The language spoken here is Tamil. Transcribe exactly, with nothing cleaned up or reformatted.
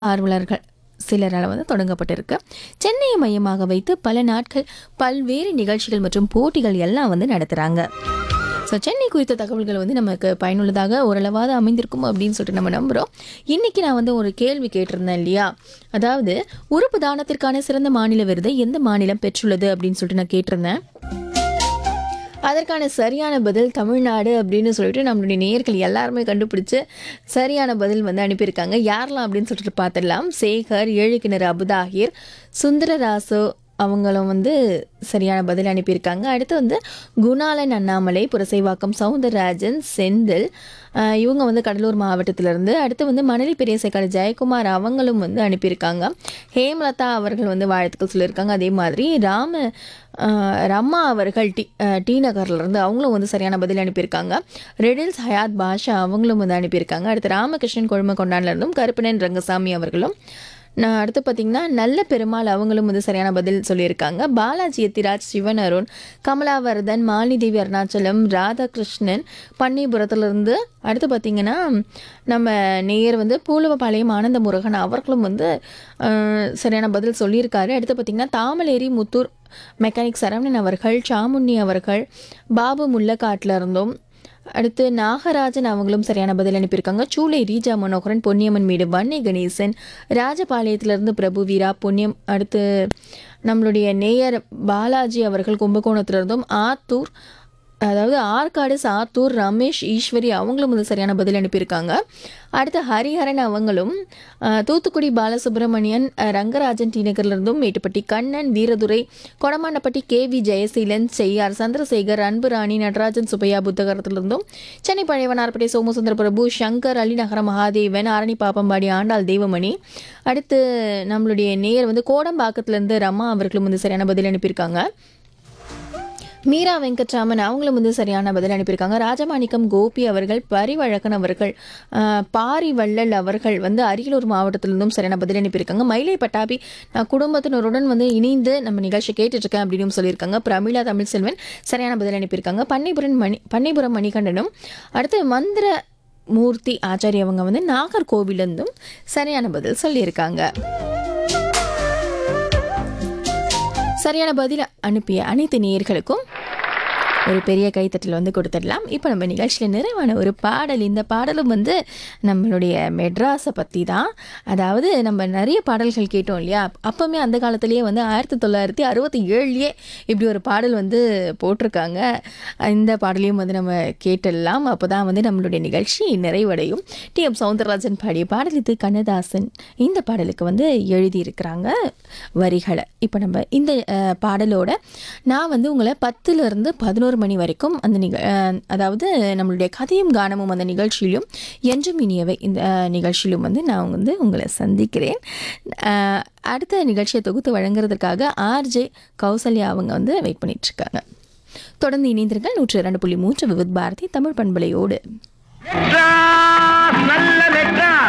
ஆர்வலர்கள் சிலரால் வந்து தொடங்கப்பட்டிருக்கு. சென்னையை மையமாக வைத்து பல நாட்கள் பல்வேறு நிகழ்ச்சிகள் மற்றும் போட்டிகள் எல்லாம் வந்து நடத்துகிறாங்க. ஸோ சென்னை குறித்த தகவல்கள் வந்து நமக்கு பயனுள்ளதாக ஓரளவாக அமைந்திருக்கும் அப்படின்னு சொல்லிட்டு நம்ம நம்புகிறோம். இன்றைக்கி நான் வந்து ஒரு கேள்வி கேட்டிருந்தேன் இல்லையா, அதாவது உறுப்பு தானத்திற்கான சிறந்த மாநில விருதை எந்த மாநிலம் பெற்றுள்ளது அப்படின்னு சொல்லிட்டு நான் கேட்டிருந்தேன். அதற்கான சரியான பதில் தமிழ்நாடு அப்படின்னு சொல்லிட்டு நம்மளுடைய நேயர்கள் எல்லாருமே கண்டுபிடிச்சு சரியான பதில் வந்து அனுப்பியிருக்காங்க. யாரெல்லாம் அப்படின்னு சொல்லிட்டு பார்த்துடலாம். சேகர், ஏழுக்கிணறு அபுதாஹிர், சுந்தரராசு அவங்களும் வந்து சரியான பதில் அனுப்பியிருக்காங்க. அடுத்து வந்து குணாலன் அண்ணாமலை, புரசைவாக்கம் சவுந்தரராஜன், செந்தில், இவங்க வந்து கடலூர் மாவட்டத்திலேருந்து. அடுத்து வந்து மணலி பெரியசைக்காடு ஜெயக்குமார் அவங்களும் வந்து அனுப்பியிருக்காங்க. ஹேமலதா அவர்கள் வந்து வாழ்த்துக்கள் சொல்லியிருக்காங்க. அதே மாதிரி ராம ரம்மா அவர்கள் டி டி நகர்லேருந்து அவங்களும் வந்து சரியான பதில் அனுப்பியிருக்காங்க. ரெடில்ஸ் ஹயாத் பாஷா அவங்களும் வந்து அனுப்பியிருக்காங்க. அடுத்து ராமகிருஷ்ணன் கொழும கொண்டான்லேருந்தும் கருப்பணன் ரங்கசாமி அவர்களும். நான் அடுத்து பார்த்திங்கன்னா நல்ல பெருமாள் அவங்களும் வந்து சரியான பதில் சொல்லியிருக்காங்க. பாலாஜி எத்திராஜ், சிவன் அருண், கமலாவர்தன், மாலிதேவி அருணாச்சலம், ராதாகிருஷ்ணன் பண்ணைபுரத்துலேருந்து. அடுத்து பார்த்திங்கன்னா நம்ம நேயர் வந்து பூலுவபாளையம் ஆனந்த முருகன் அவர்களும் வந்து சரியான பதில் சொல்லியிருக்காரு. அடுத்து பார்த்திங்கன்னா தாமலேரி முத்தூர் மெக்கானிக் சரவணன் அவர்கள், சாமுண்ணி அவர்கள், பாபு முல்லக்காட்டில் இருந்தோம். அடுத்து நாகராஜன் அவங்களும் சரியான பதில் அனுப்பியிருக்காங்க. சூளை ரீஜா மனோகரன், பொன்னியம்மன் மீடு வன்னி கணேசன், ராஜபாளையத்திலிருந்து பிரபு வீரா பொன்னியம். அடுத்து நம்மளுடைய நேயர் பாலாஜி அவர்கள் கும்பகோணத்திலிருந்தும், ஆத்தூர் அதாவது ஆற்காடு சாத்தூர் ரமேஷ் ஈஸ்வரி அவங்களும் வந்து சரியான பதில் அனுப்பியிருக்காங்க. அடுத்து ஹரிஹரன் அவங்களும், Thoothukudi Balasubramanian, Rangarajan D நகர்லேருந்தும், Mettupatti Kannan, Veeradurai, Kodamandapatti K V Jayaseelan, செய்யார் சந்திரசேகர், அன்புராணி, நடராஜன் சுப்பையா புத்தகரத்திலிருந்தும், சென்னை பழையவனார்பேட்டை சோமசுந்தர பிரபு, சங்கர், அலிநகர மகாதேவன், ஆரணி பாப்பம்பாடி ஆண்டாள் தெய்வமணி. அடுத்து நம்மளுடைய நேயர் வந்து கோடம்பாக்கத்துலேருந்து ரமா அவர்களும் வந்து சரியான பதில் அனுப்பியிருக்காங்க. மீரா வெங்கட்ராமன் அவங்களும் வந்து சரியான பதில் அனுப்பியிருக்காங்க. ராஜமாணிக்கம் கோபி அவர்கள், பரிவழக்கன் அவர்கள், பாரிவள்ளல் அவர்கள் வந்து அரியலூர் மாவட்டத்திலிருந்தும் சரியான பதில் அனுப்பியிருக்காங்க. மயிலை பட்டாபி, நான் குடும்பத்தினருடன் வந்து இணைந்து நம்ம நிகழ்ச்சி கேட்டுட்ருக்கேன் அப்படின்னு சொல்லியிருக்காங்க. பிரமிளா தமிழ் செல்வன் சரியான பதில் அனுப்பியிருக்காங்க. பண்ணைபுரம் மணி பண்ணைபுரம் மணிகண்டனும். அடுத்து மந்திர மூர்த்தி ஆச்சாரி அவங்க வந்து நாகர்கோவிலிருந்தும் சரியான பதில் சொல்லியிருக்காங்க. சரியான பதில் அனுப்பிய அனைத்து நேயர்களுக்கும் ஒரு பெரிய கைத்தட்டல் வந்து கொடுத்துடலாம். இப்போ நம்ம நிகழ்ச்சியில் நிறைவான ஒரு பாடல். இந்த பாடலும் வந்து நம்மளுடைய மெட்ராஸை பற்றி தான். அதாவது நம்ம நிறைய பாடல்கள் கேட்டோம் இல்லையா, அப்போவுமே அந்த காலத்துலேயே வந்து ஆயிரத்தி தொள்ளாயிரத்தி அறுபத்தி ஏழுலேயே இப்படி ஒரு பாடல் வந்து போட்டிருக்காங்க. இந்த பாடலையும் வந்து நம்ம கேட்டுடலாம். அப்போ தான் வந்து நம்மளுடைய நிகழ்ச்சி நிறைவடையும். டி எம் சவுந்தரராஜன் பாடிய பாடல் இது. கண்ணதாசன் இந்த பாடலுக்கு வந்து எழுதியிருக்கிறாங்க வரிகளை. இப்போ நம்ம இந்த பாடலோட நான் வந்து உங்களை பத்துலேருந்து பதினோரு மணி வரைக்கும் அந்த நிக அதாவது நம்மளுடைய கதையும் கானமும் அந்த நிகழ்ச்சியிலும், என்றும் இனியவை இந்த நிகழ்ச்சியிலும் வந்து நான் வந்து உங்களை சந்திக்கிறேன். அடுத்த நிகழ்ச்சியை தொகுத்து வழங்குறதுக்காக ஆர்ஜே கௌசல்யா அவங்க வந்து வெயிட் பண்ணிட்டுருக்காங்க. தொடர்ந்து இணைந்திருங்கள். நூற்றி இரண்டு புள்ளி மூன்று விவித் பாரதி தமிழ் பண்பலையோடு.